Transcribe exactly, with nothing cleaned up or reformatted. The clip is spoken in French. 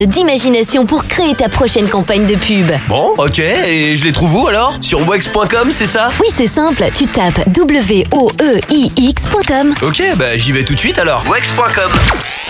d'imagination pour créer ta prochaine campagne de pub. Bon, ok, et je les trouve où alors? Sur wex point com, c'est ça? Oui, c'est simple, tu tapes W O E I X point com. Ok, bah j'y vais tout de suite alors. wex point com.